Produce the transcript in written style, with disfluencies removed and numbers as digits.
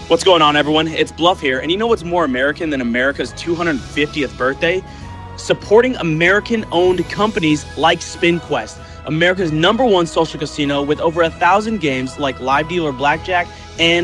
What's going on, everyone? It's Bluff here, and you know what's more American than America's 250th birthday? Supporting American-owned companies like SpinQuest, America's #1 social casino with over 1,000 games like Live Dealer Blackjack and